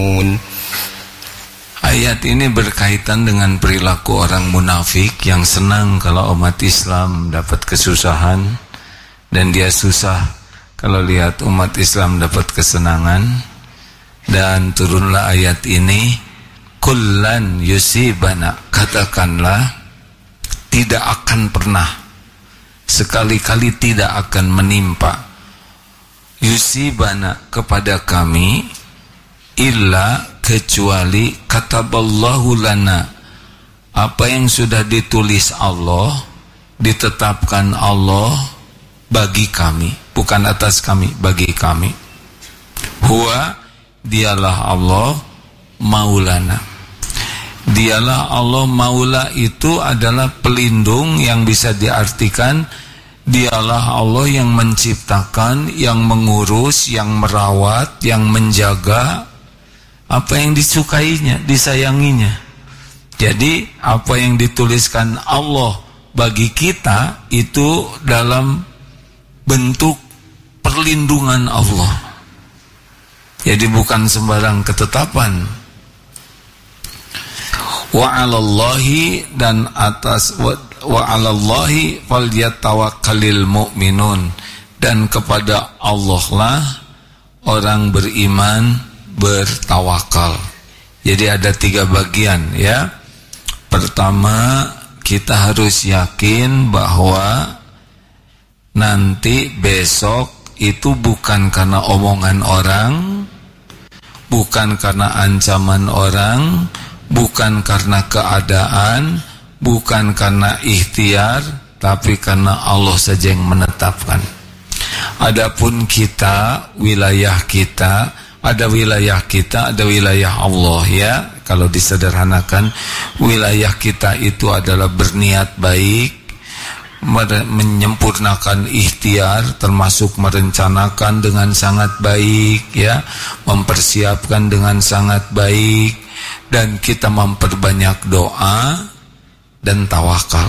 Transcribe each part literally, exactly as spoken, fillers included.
Ayat ini berkaitan dengan perilaku orang munafik yang senang kalau umat Islam dapat kesusahan, dan dia susah kalau lihat umat Islam dapat kesenangan. Dan turunlah ayat ini, kullan yusibana, katakanlah tidak akan pernah, sekali-kali tidak akan menimpa, yusibana kepada kami, illa kecuali kataballahu lana, apa yang sudah ditulis Allah, ditetapkan Allah bagi kami, bukan atas kami, bagi kami. Huwa, dialah Allah, maulana, dialah Allah. Maula itu adalah pelindung, yang bisa diartikan dialah Allah yang menciptakan, yang mengurus, yang merawat, yang menjaga apa yang disukainya, disayanginya. Jadi apa yang dituliskan Allah bagi kita itu dalam bentuk perlindungan Allah. Jadi bukan sembarang ketetapan. Wa 'alallahi, dan atas wa, wa 'alallahi falyatawakkalul mu'minun, dan kepada Allah lah orang beriman bertawakal. Jadi ada tiga bagian ya. Pertama, kita harus yakin bahwa nanti besok itu bukan karena omongan orang, bukan karena ancaman orang, bukan karena keadaan, bukan karena ikhtiar, tapi karena Allah saja yang menetapkan. Adapun kita, wilayah kita, ada wilayah kita, ada wilayah Allah ya. Kalau disederhanakan, wilayah kita itu adalah berniat baik, menyempurnakan ikhtiar, termasuk merencanakan dengan sangat baik ya, mempersiapkan dengan sangat baik, dan kita memperbanyak doa dan tawakal.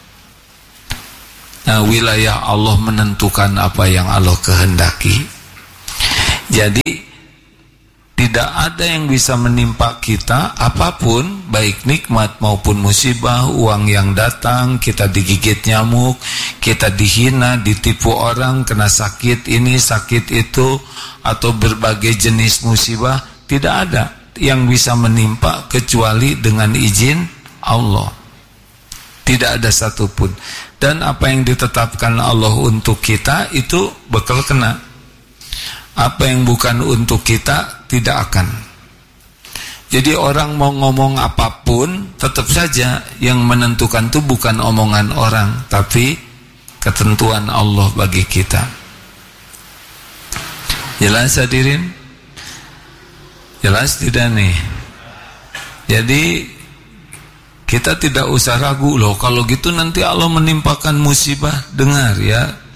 Nah, wilayah Allah menentukan apa yang Allah kehendaki. Jadi tidak ada yang bisa menimpa kita apapun, baik nikmat maupun musibah. Uang yang datang, kita digigit nyamuk, kita dihina, ditipu orang, kena sakit ini, sakit itu, atau berbagai jenis musibah. Tidak ada yang bisa menimpa kecuali dengan izin Allah. Tidak ada satupun. Dan apa yang ditetapkan Allah untuk kita itu bakal kena. Apa yang bukan untuk kita tidak akan. Jadi orang mau ngomong apapun, tetap saja yang menentukan itu bukan omongan orang, tapi ketentuan Allah bagi kita. Jelas hadirin? Jelas tidak nih? Jadi kita tidak usah ragu, loh kalau gitu nanti Allah menimpakan musibah. Dengar ya.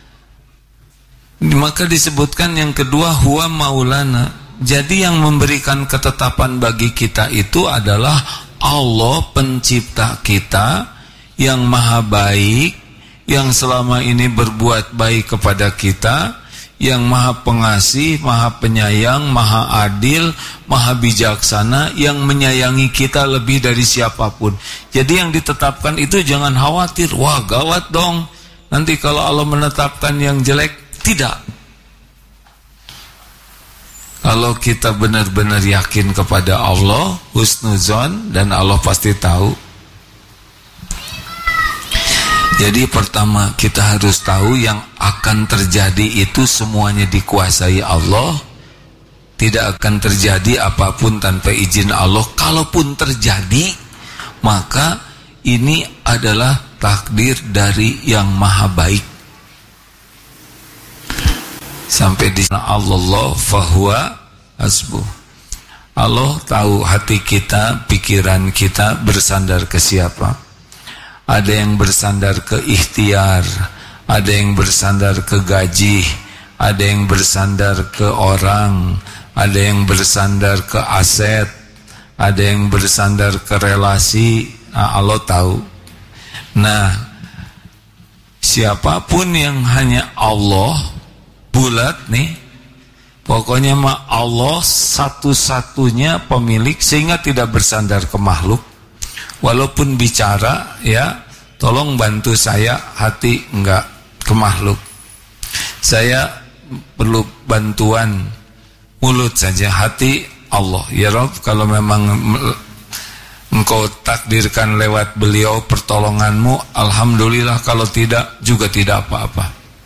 Maka disebutkan yang kedua, huwa maulana. Jadi yang memberikan ketetapan bagi kita itu adalah Allah, pencipta kita, yang maha baik, yang selama ini berbuat baik kepada kita, yang maha pengasih, maha penyayang, maha adil, maha bijaksana, yang menyayangi kita lebih dari siapapun. Jadi yang ditetapkan itu jangan khawatir, wah gawat dong nanti kalau Allah menetapkan yang jelek. Tidak. Kalau kita benar-benar yakin kepada Allah, husnuzon, dan Allah pasti tahu. Jadi pertama kita harus tahu yang akan terjadi itu semuanya dikuasai Allah. Tidak akan terjadi apapun tanpa izin Allah. Kalaupun terjadi, maka ini adalah takdir dari yang maha baik. Sampai di sana Allah fahuwa hasbuh. Allah tahu hati kita, pikiran kita bersandar ke siapa. Ada yang bersandar ke ikhtiar, ada yang bersandar ke gaji, ada yang bersandar ke orang, ada yang bersandar ke aset, ada yang bersandar ke relasi. Nah, Allah tahu. Nah, siapapun yang hanya Allah bulat nih, Pokoknya mah Allah satu-satunya pemilik, sehingga tidak bersandar ke makhluk. Walaupun bicara, ya, tolong bantu saya hati enggak ke makhluk. Saya perlu bantuan mulut saja, hati Allah. Ya Rabb, kalau memang Engkau takdirkan lewat beliau pertolonganmu, alhamdulillah. Kalau tidak, juga tidak apa-apa.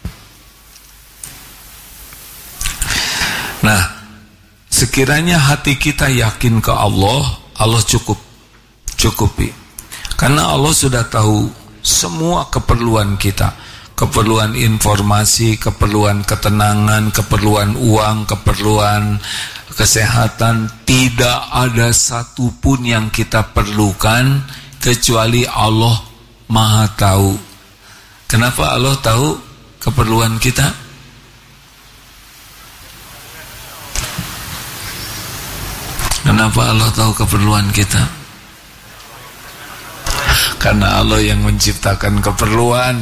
Nah, sekiranya hati kita yakin ke Allah, Allah cukup, cukupi. Karena Allah sudah tahu semua keperluan kita. Keperluan informasi, keperluan ketenangan, keperluan uang, keperluan kesehatan. Tidak ada satupun yang kita perlukan kecuali Allah Maha tahu. Kenapa Allah tahu keperluan kita? Kenapa Allah tahu keperluan kita? Karena Allah yang menciptakan keperluan.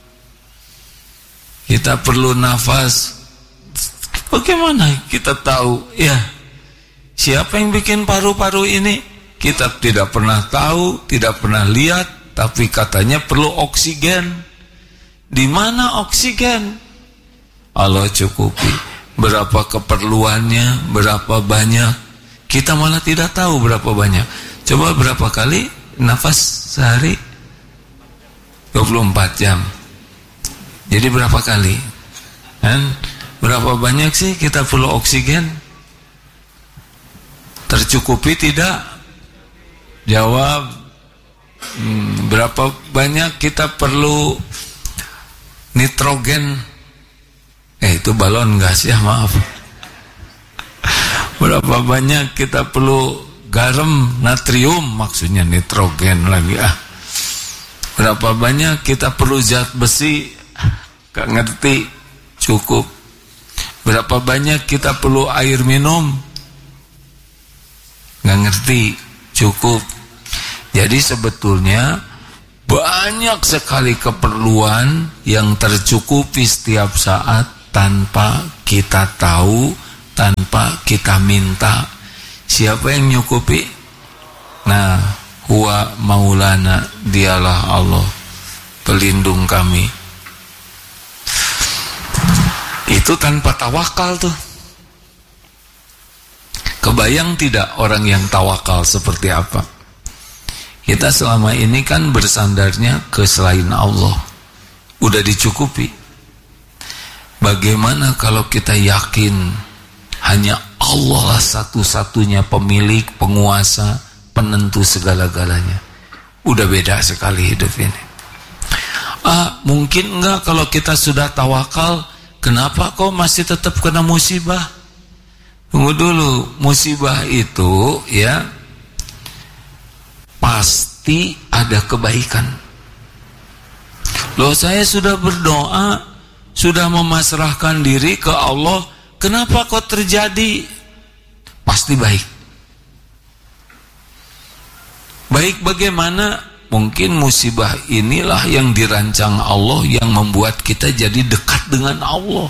Kita perlu nafas. Bagaimana kita tahu? Ya, siapa yang bikin paru-paru ini? Kita tidak pernah tahu, tidak pernah lihat, tapi katanya perlu oksigen. Di mana oksigen? Allah cukupi. Berapa keperluannya, berapa banyak? Kita malah tidak tahu berapa banyak. Coba berapa kali nafas sehari? dua puluh empat jam. Jadi berapa kali? Dan berapa banyak sih kita perlu oksigen? Tercukupi tidak? Jawab. Hmm, berapa banyak kita perlu nitrogen? Eh itu balon gas ya, maaf. Berapa banyak kita perlu garam, natrium, maksudnya nitrogen lagi ah. Berapa banyak kita perlu zat besi? Gak ngerti, cukup. Berapa banyak kita perlu air minum? Gak ngerti, cukup. Jadi sebetulnya banyak sekali keperluan yang tercukupi setiap saat tanpa kita tahu, tanpa kita minta. Siapa yang nyukupi? Nah, huwa maulana, dialah Allah, pelindung kami. Itu tanpa tawakal tuh. Kebayang tidak orang yang tawakal seperti apa? Kita selama ini kan bersandarnya ke selain Allah. Udah dicukupi. Bagaimana kalau kita yakin hanya Allah lah satu-satunya pemilik, penguasa, penentu segala-galanya? Udah beda sekali hidup ini. Ah, mungkin enggak kalau kita sudah tawakal. Kenapa kok masih tetap kena musibah? Tunggu dulu, musibah itu ya pasti ada kebaikan. Loh, saya sudah berdoa, sudah memasrahkan diri ke Allah, kenapa kok terjadi? Pasti baik. Baik bagaimana? Mungkin musibah inilah yang dirancang Allah, yang membuat kita jadi dekat dengan Allah.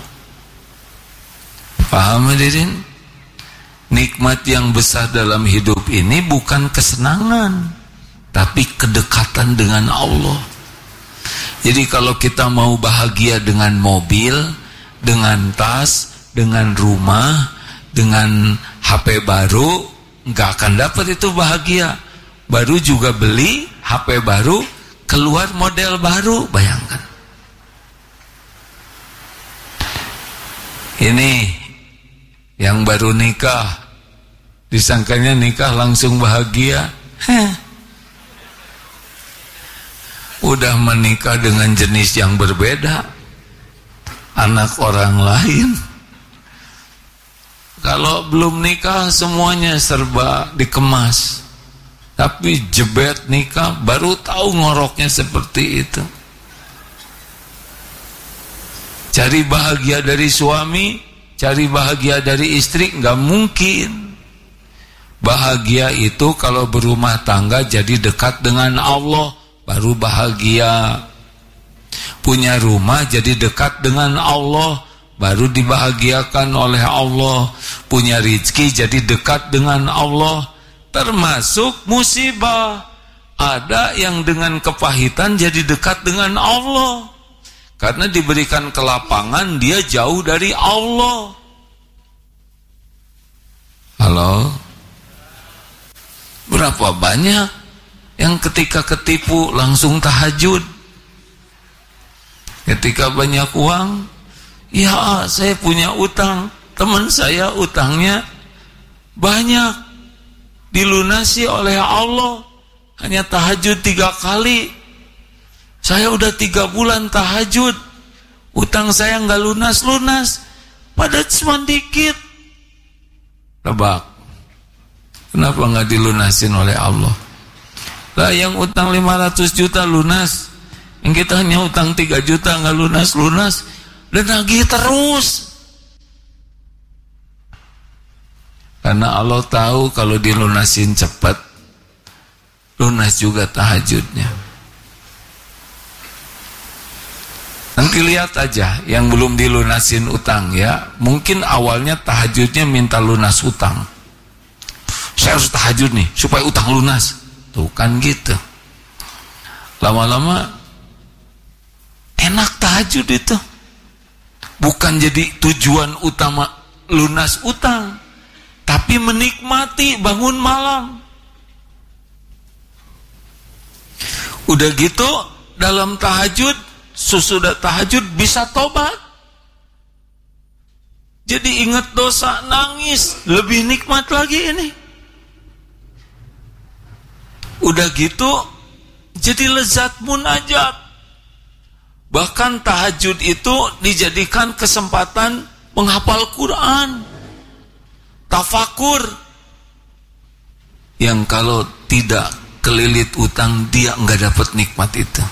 Paham hadirin? Nikmat yang besar dalam hidup ini bukan kesenangan, tapi kedekatan dengan Allah. Jadi kalau kita mau bahagia dengan mobil, dengan tas, dengan rumah, dengan H P baru, nggak akan dapat itu bahagia. Baru juga beli H P baru, keluar model baru, bayangkan. Ini yang baru nikah, disangkanya nikah langsung bahagia. Heh. Udah menikah dengan jenis yang berbeda, anak orang lain. Kalau belum nikah semuanya serba dikemas. Tapi jebet nikah baru tahu ngoroknya seperti itu. Cari bahagia dari suami, cari bahagia dari istri, nggak mungkin. Bahagia itu kalau berumah tangga jadi dekat dengan Allah, baru bahagia. Punya rumah jadi dekat dengan Allah, baru dibahagiakan oleh Allah, punya rezeki jadi dekat dengan Allah. Termasuk musibah, ada yang dengan kepahitan jadi dekat dengan Allah, karena diberikan kelapangan dia jauh dari Allah. Halo, berapa banyak yang ketika ketipu langsung tahajud, ketika banyak uang, ya saya punya utang, teman saya utangnya banyak, dilunasi oleh Allah, hanya tahajud tiga kali. Saya udah tiga bulan tahajud, utang saya nggak lunas-lunas, padahal cuma dikit. Tebak, kenapa nggak dilunasin oleh Allah? Lah yang utang lima ratus juta lunas, yang kita hanya utang tiga juta nggak lunas-lunas, dan nagih terus. Karena Allah tahu kalau dilunasin cepat, lunas juga tahajudnya. Nanti lihat aja yang belum dilunasin utang ya, mungkin awalnya tahajudnya minta lunas utang. Saya harus tahajud nih supaya utang lunas. Tuh kan gitu. Lama-lama enak tahajud itu. Bukan jadi tujuan utama lunas utang, tapi menikmati bangun malam. Udah gitu dalam tahajud, sesudah tahajud bisa tobat. Jadi ingat dosa, nangis, lebih nikmat lagi ini. Udah gitu jadi lezat munajat. Bahkan tahajud itu dijadikan kesempatan menghafal Quran, tafakur, yang kalau tidak kelilit utang dia enggak dapat nikmat itu.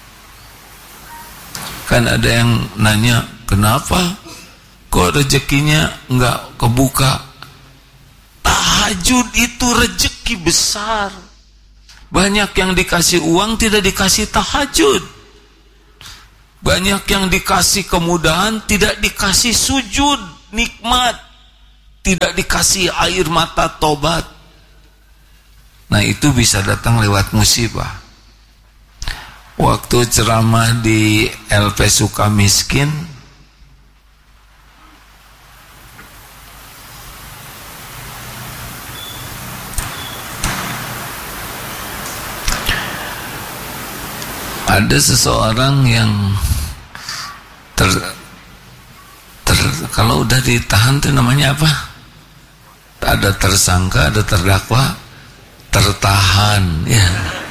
Kan ada yang nanya, kenapa kok rezekinya enggak kebuka? Tahajud itu rezeki besar. Banyak yang dikasih uang tidak dikasih tahajud. Banyak yang dikasih kemudahan tidak dikasih sujud nikmat, tidak dikasih air mata tobat. Nah itu bisa datang lewat musibah. Waktu ceramah di L P Sukamiskin, ada seseorang yang ter, ter kalau udah ditahan itu namanya apa? Ada tersangka, ada terdakwa, tertahan ya.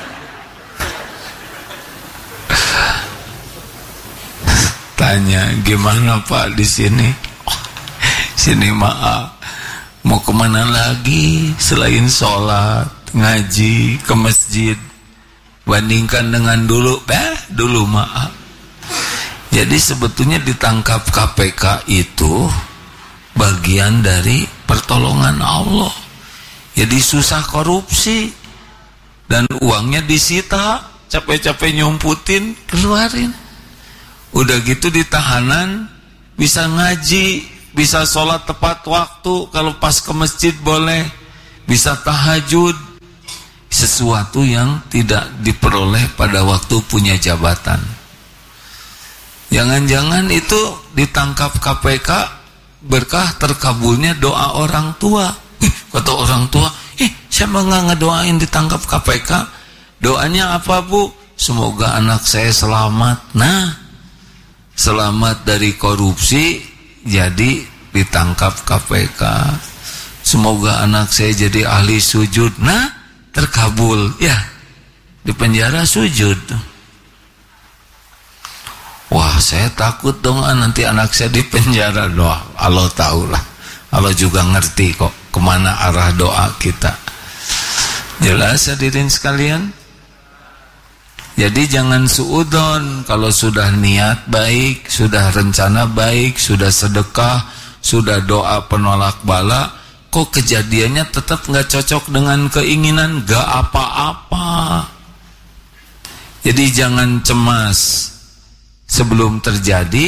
Tanya, gimana Pak di sini? Oh, sini maaf, mau kemana lagi selain sholat, ngaji, ke masjid? Bandingkan dengan dulu, eh dulu maaf. Jadi sebetulnya ditangkap K P K itu bagian dari pertolongan Allah. Jadi susah korupsi dan uangnya disita, capek-capek nyumputin, keluarin. Udah gitu di tahanan bisa ngaji, bisa sholat tepat waktu, kalau pas ke masjid boleh, bisa tahajud, sesuatu yang tidak diperoleh pada waktu punya jabatan. Jangan-jangan itu ditangkap K P K berkah terkabulnya doa orang tua. Ih, kata orang tua, ih saya nggak ngedoain ditangkap K P K. Doanya apa Bu? Semoga anak saya selamat. Nah, selamat dari korupsi, jadi ditangkap K P K. Semoga anak saya jadi ahli sujud. Nah, terkabul. Ya, di penjara sujud. Wah, saya takut dong nanti anak saya di penjara. Doa, Allah tahulah. Allah juga ngerti kok kemana arah doa kita. Jelas hadirin sekalian? Jadi jangan suudon. Kalau sudah niat baik, sudah rencana baik, sudah sedekah, sudah doa penolak bala, kok kejadiannya tetap gak cocok dengan keinginan, gak apa-apa. Jadi jangan cemas sebelum terjadi.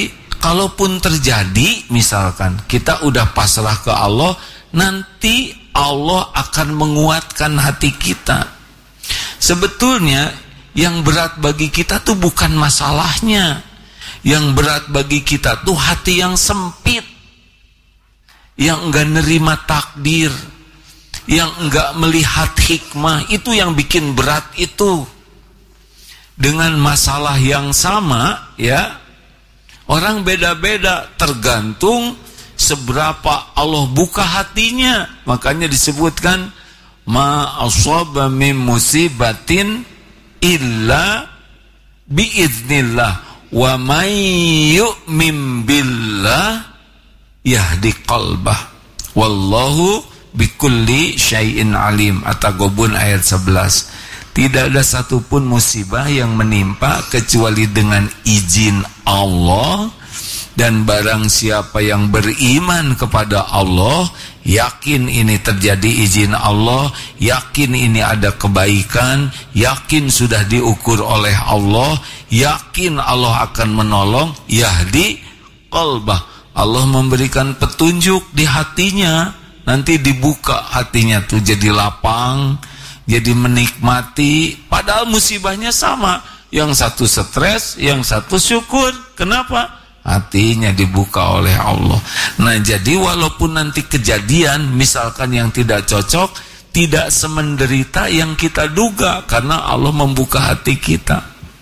kalaupun terjadi, misalkan kita udah pasrah ke Allah, nanti Allah akan menguatkan hati kita. Sebetulnya yang berat bagi kita tuh bukan masalahnya. Yang berat bagi kita tuh hati yang sempit, yang enggak nerima takdir, yang enggak melihat hikmah. Itu yang bikin berat itu. Dengan masalah yang sama, ya, orang beda-beda, tergantung seberapa Allah buka hatinya. Makanya disebutkan ma asaba min musibatin illa biiznillah wa may yu'min billah yahdi qalbah wallahu bikulli syai'in alim. At-Taghabun ayat sebelas. Tidak ada satupun musibah yang menimpa kecuali dengan izin Allah, dan barang siapa yang beriman kepada Allah, yakin ini terjadi izin Allah, yakin ini ada kebaikan, yakin sudah diukur oleh Allah, yakin Allah akan menolong, yahdi qalbah, Allah memberikan petunjuk di hatinya, nanti dibuka hatinya tuh jadi lapang, jadi menikmati. Padahal musibahnya sama, yang satu stres, yang satu syukur. Kenapa? Hatinya dibuka oleh Allah. Nah, jadi walaupun nanti kejadian misalkan yang tidak cocok, tidak semenderita yang kita duga, karena Allah membuka hati kita.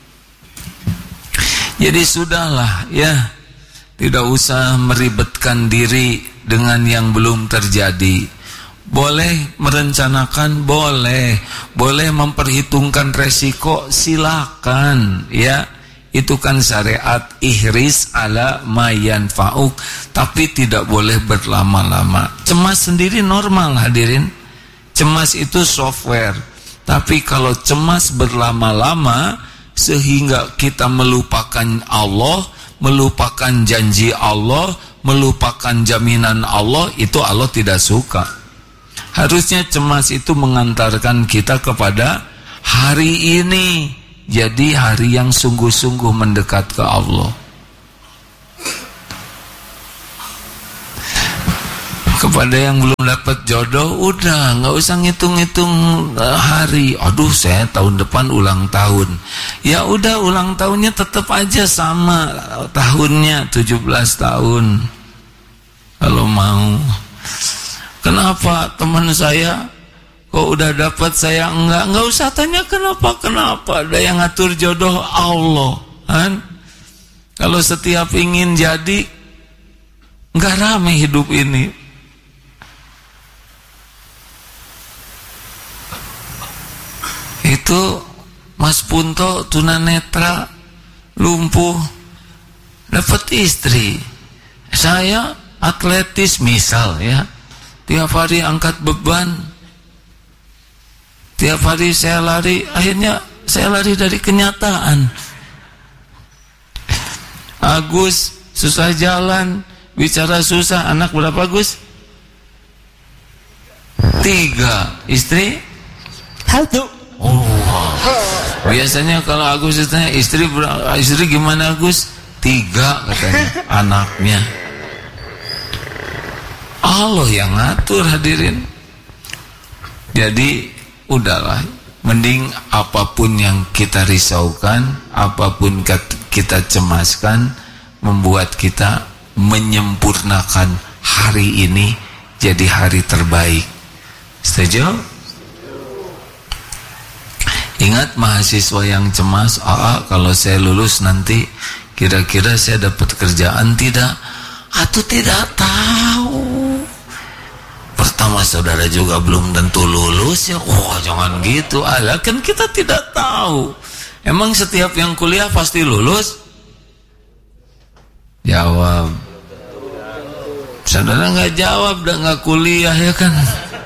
Jadi sudahlah ya, tidak usah meribetkan diri dengan yang belum terjadi. Boleh merencanakan, boleh, boleh memperhitungkan resiko, silakan ya. Itu kan syariat, ihris ala ma yanfa'uk, tapi tidak boleh berlama-lama. Cemas sendiri normal hadirin. Cemas itu software. Tapi kalau cemas berlama-lama sehingga kita melupakan Allah, melupakan janji Allah, melupakan jaminan Allah, itu Allah tidak suka. Harusnya cemas itu mengantarkan kita kepada hari ini. Jadi hari yang sungguh-sungguh mendekat ke Allah. Kepada yang belum dapat jodoh, udah nggak usah ngitung-ngitung hari. Aduh, saya tahun depan ulang tahun. Ya udah, ulang tahunnya tetap aja sama tahunnya, tujuh belas tahun. Kalau mau. Kenapa teman saya kok udah dapat saya enggak? Enggak usah tanya kenapa, kenapa. Ada yang ngatur jodoh Allah, kan? Kalau setiap ingin jadi, enggak rame hidup ini. Itu Mas Punto tunanetra, lumpuh, dapat istri. Saya atletis misal ya. Tiap hari angkat beban, tiap hari saya lari, akhirnya saya lari dari kenyataan. Agus susah jalan, bicara susah. Anak berapa Gus? Tiga. Istri? Satu. Oh, biasanya kalau Agus ditanya istri, istri gimana Agus? Tiga katanya anaknya. Allah yang ngatur hadirin. Jadi udahlah, mending apapun yang kita risaukan, apapun kita cemaskan, membuat kita menyempurnakan hari ini jadi hari terbaik. Setuju? Ingat mahasiswa yang cemas, ah, kalau saya lulus nanti kira-kira saya dapat kerjaan tidak? Atau tidak tahu. Pertama saudara juga belum tentu lulus ya. Oh, jangan gitu. Alah, kan kita tidak tahu. Emang setiap yang kuliah pasti lulus? Jawab. Saudara nggak jawab, dan nggak kuliah ya kan?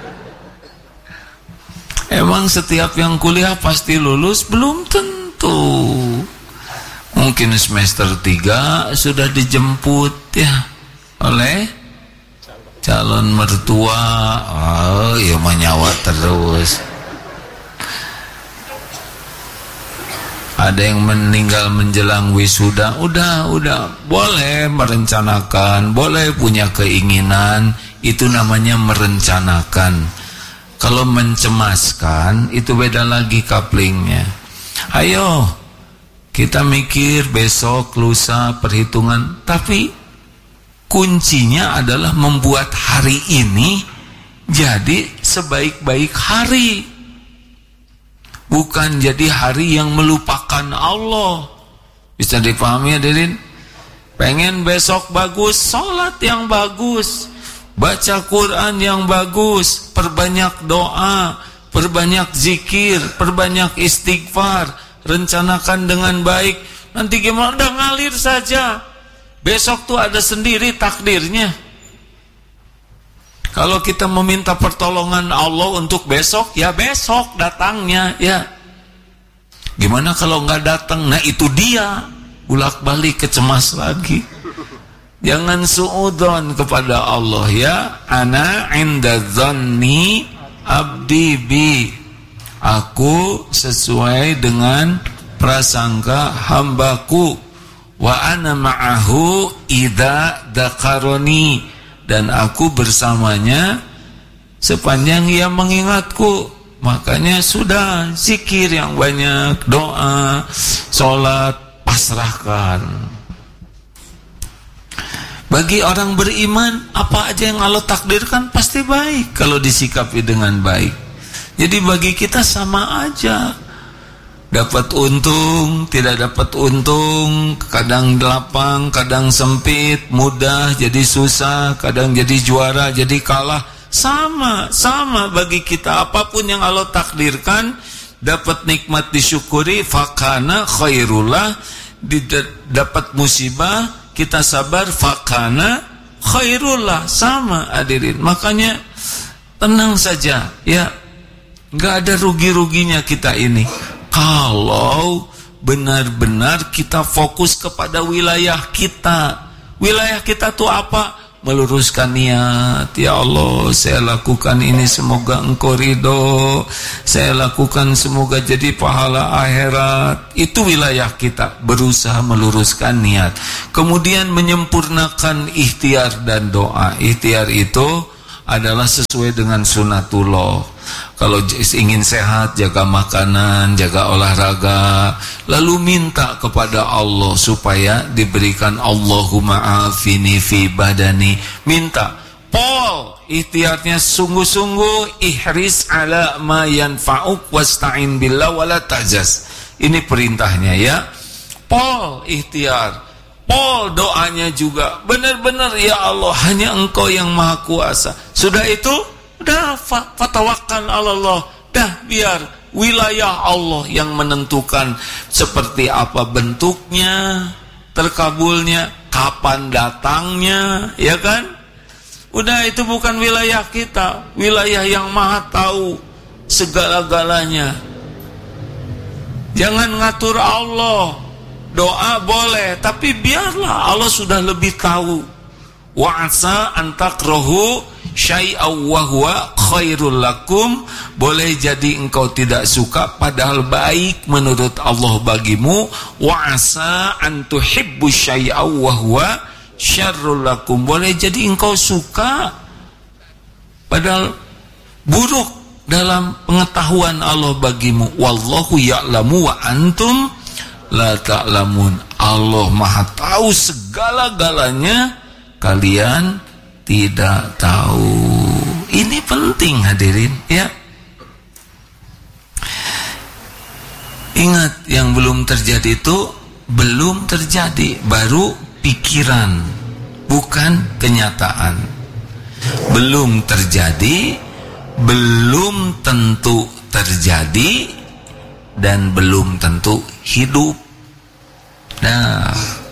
Emang setiap yang kuliah pasti lulus? Belum tentu. Mungkin semester tiga sudah dijemput ya oleh calon mertua. Oh, ya menyawa terus. ada yang meninggal menjelang wisuda, udah, udah, boleh merencanakan, boleh punya keinginan, itu namanya merencanakan. Kalau mencemaskan, itu beda lagi kaplingnya. Ayo, kita mikir besok, lusa, perhitungan, tapi kuncinya adalah membuat hari ini jadi sebaik-baik hari, bukan jadi hari yang melupakan Allah. Bisa dipahami hadirin? Pengen besok bagus, sholat yang bagus, baca Quran yang bagus, perbanyak doa, perbanyak zikir, perbanyak istighfar, rencanakan dengan baik. Nanti gimana? Udah ngalir saja. Besok tuh ada sendiri takdirnya. Kalau kita meminta pertolongan Allah untuk besok, ya besok datangnya, ya. Gimana kalau nggak datang? Nah itu dia, bolak-balik kecemas lagi. Jangan suudzon kepada Allah, ya. Ana inda dzanni abdi bi. Aku sesuai dengan prasangka hambaku. Wa ana ma'ahu idza dzakaroni. Dan aku bersamanya sepanjang ia mengingatku. Makanya sudah, zikir yang banyak, doa, sholat, pasrahkan. Bagi orang beriman, apa aja yang Allah takdirkan pasti baik kalau disikapi dengan baik. Jadi bagi kita sama aja. Dapat untung, tidak dapat untung, kadang lapang, kadang sempit, mudah jadi susah, kadang jadi juara, jadi kalah. Sama, sama bagi kita. Apapun yang Allah takdirkan, dapat nikmat disyukuri, fakana khairullah. Dapat musibah, kita sabar, fakana khairullah. Sama hadirin. Makanya tenang saja, ya. Gak ada rugi-ruginya kita ini. Kalau benar-benar kita fokus kepada wilayah kita. Wilayah kita tuh apa? Meluruskan niat. Ya Allah, saya lakukan ini semoga Engkau ridho. Saya lakukan semoga jadi pahala akhirat. Itu wilayah kita. Berusaha meluruskan niat. Kemudian menyempurnakan ikhtiar dan doa. Ikhtiar itu adalah sesuai dengan sunatullah. Kalau ingin sehat, jaga makanan, jaga olahraga, lalu minta kepada Allah supaya diberikan Allahumma afini fi badani. Minta, pol, ikhtiarnya sungguh-sungguh, ihris ala ma yanfa'uk wasta'in billah wala tajaz. Ini perintahnya, ya. Pol ikhtiar, pol doanya juga. Benar-benar ya Allah, hanya Engkau yang maha kuasa. Sudah itu, dah fatawakkal Allah, dah biar wilayah Allah yang menentukan seperti apa bentuknya, terkabulnya, kapan datangnya, ya kan? Udah, itu bukan wilayah kita, wilayah yang maha tahu segala-galanya. Jangan ngatur Allah. Doa boleh, tapi biarlah Allah sudah lebih tahu. Wa'asa antakrohu syai'aw wa huwa khairul lakum. Boleh jadi engkau tidak suka padahal baik menurut Allah bagimu. Wa asa an tuhibbu syai'aw wa huwa syarrul lakum. Boleh jadi engkau suka padahal buruk dalam pengetahuan Allah bagimu. Wallahu ya'lamu wa antum la ta'lamun. Allah Maha tahu segala-galanya, kalian tidak tahu. Ini penting hadirin, ya. Ingat, yang belum terjadi itu belum terjadi, baru pikiran, bukan kenyataan. Belum terjadi, belum tentu terjadi, dan belum tentu hidup. Nah,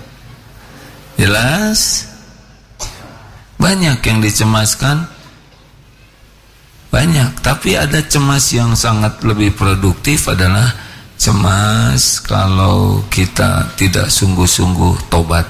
jelas? Banyak yang dicemaskan, banyak, tapi ada cemas yang sangat lebih produktif adalah cemas kalau kita tidak sungguh-sungguh tobat.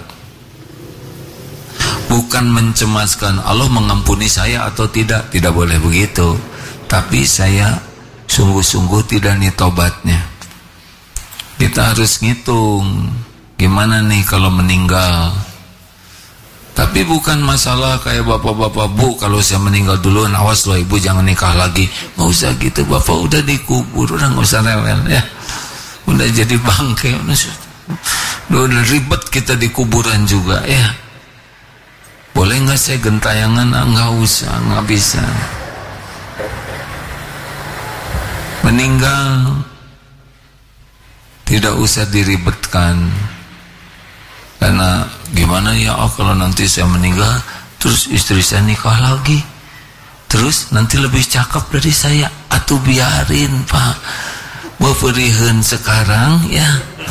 Bukan mencemaskan Allah mengampuni saya atau tidak, tidak boleh begitu, tapi saya sungguh-sungguh tidak nih tobatnya. Kita harus ngitung gimana nih kalau meninggal. Tapi bukan masalah kayak bapak-bapak, bu kalau saya meninggal dulu, awas loh ibu jangan nikah lagi. Nggak usah gitu, bapak udah dikubur, udah nggak usah rewel ya. Udah jadi bangke, udah, udah ribet kita di kuburan juga ya. Boleh nggak saya gentayangan? Ah, nggak usah, nggak bisa. Meninggal tidak usah diribetkan. Karena gimana ya, oh kalau nanti saya meninggal terus istri saya nikah lagi, terus nanti lebih cakep dari saya. Atuh biarin pak, beureun sekarang ya.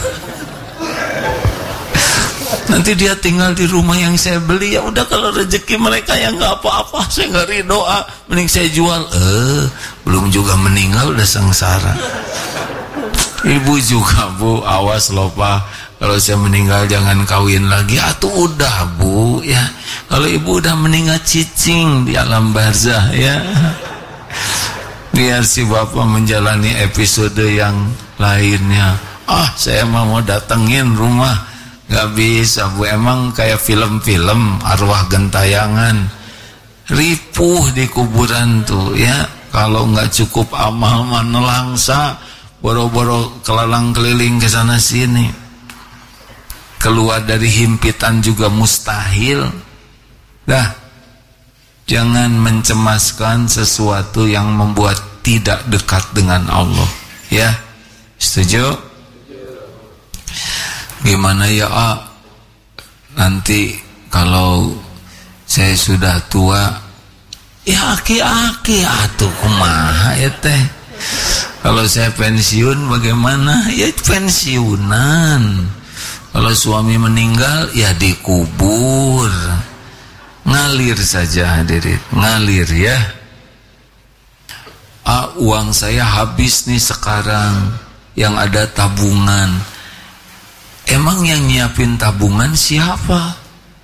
Nanti dia tinggal di rumah yang saya beli, ya udah kalau rezeki mereka yang nggak apa-apa, saya nggak ridho, ah, mending saya jual. Eh belum juga meninggal udah sengsara. Ibu juga bu, awas loh pak, kalau saya meninggal jangan kawin lagi. Atuh udah bu ya, kalau ibu udah meninggal cicing di alam barzah ya. Biar si bapak menjalani episode yang lainnya. Ah saya mau datengin rumah, gak bisa bu, emang kayak film-film arwah gentayangan, ripuh di kuburan tuh ya. Kalau nggak cukup amal mah nelangsa, boro-boro kelalang keliling ke sana sini, keluar dari himpitan juga mustahil. Dah, jangan mencemaskan sesuatu yang membuat tidak dekat dengan Allah ya. Setuju? Gimana ya ah, nanti kalau saya sudah tua, ya aki-aki atuh kumaha ya teh. Kalau saya pensiun bagaimana? Ya pensiunan. Kalau suami meninggal ya dikubur. Ngalir saja hadirin, ngalir ya. Ah, uang saya habis nih sekarang, yang ada tabungan. Emang yang nyiapin tabungan siapa?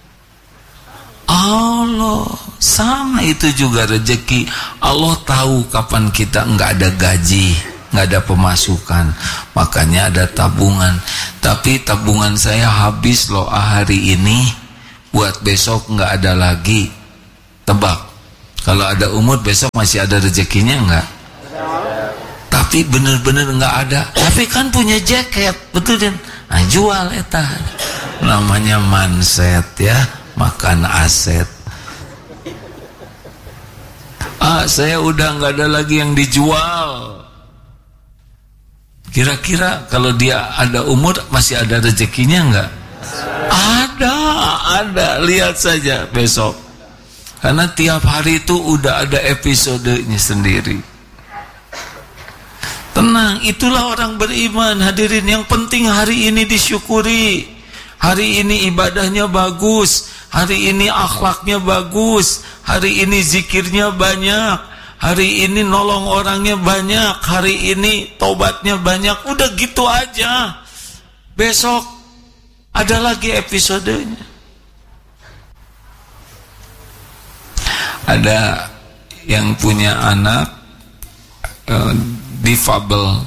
Allah. Sama itu juga rezeki. Allah tahu kapan kita nggak ada gaji, nggak ada pemasukan, makanya ada tabungan. Tapi tabungan saya habis loh hari ini, buat besok nggak ada lagi. Tebak, kalau ada umur besok masih ada rezekinya nggak? Tapi bener-bener nggak ada. Tapi kan punya jaket, betul kan? Nah, jual eta. Namanya manset ya, makan aset. Ah, saya udah nggak ada lagi yang dijual. Kira-kira kalau dia ada umur masih ada rezekinya nggak? Ada, ada. Lihat saja besok. Karena tiap hari itu udah ada episodenya sendiri. Tenang, itulah orang beriman hadirin. Yang penting hari ini disyukuri. Hari ini ibadahnya bagus, hari ini akhlaknya bagus, hari ini zikirnya banyak, hari ini nolong orangnya banyak, hari ini tobatnya banyak. Udah gitu aja. Besok ada lagi episodenya. Ada yang punya anak uh, difabel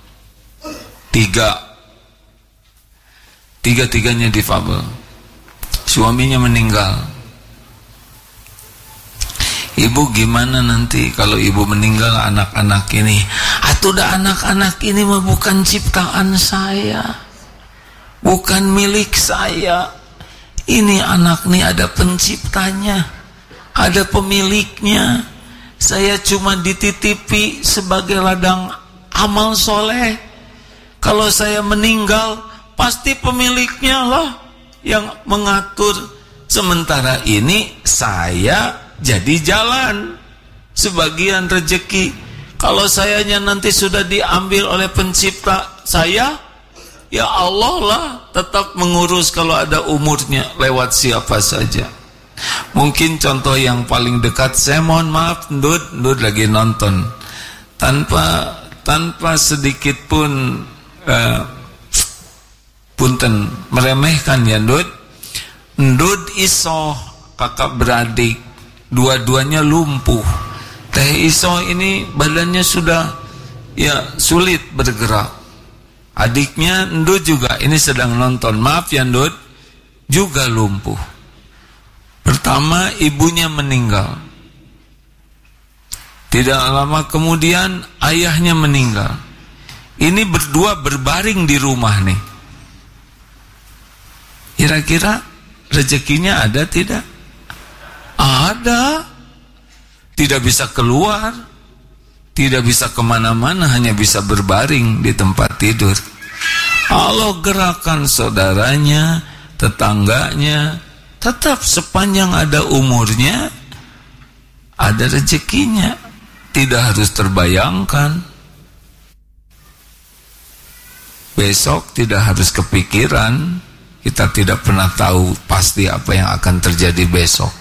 tiga. Tiga-tiganya difabel. Suaminya meninggal. Ibu gimana nanti kalau ibu meninggal anak-anak ini? Atuh dah, anak-anak ini mah bukan ciptaan saya, bukan milik saya. Ini anak nih ada penciptanya, ada pemiliknya. Saya cuma dititipi sebagai ladang amal soleh. Kalau saya meninggal, pasti pemiliknya lah yang mengatur. Sementara ini saya jadi jalan sebagian rezeki. Kalau sayanya nanti sudah diambil oleh pencipta saya, ya Allah lah tetap mengurus kalau ada umurnya lewat siapa saja. Mungkin contoh yang paling dekat, saya mohon maaf Ndud, Ndud lagi nonton, tanpa tanpa sedikit pun uh, punten meremehkan ya Ndud. Ndud Iso kakak beradik, dua-duanya lumpuh. Teh Iso ini badannya sudah ya sulit bergerak. Adiknya Ndut juga ini sedang nonton, maaf ya Ndut, juga lumpuh. Pertama ibunya meninggal, tidak lama kemudian ayahnya meninggal. Ini berdua berbaring di rumah nih. Kira-kira rezekinya ada tidak? Ada. Tidak bisa keluar, tidak bisa kemana-mana, hanya bisa berbaring di tempat tidur. Allah gerakan saudaranya, tetangganya, tetap sepanjang ada umurnya, ada rezekinya. Tidak harus terbayangkan. Besok tidak harus kepikiran. Kita tidak pernah tahu pasti apa yang akan terjadi besok.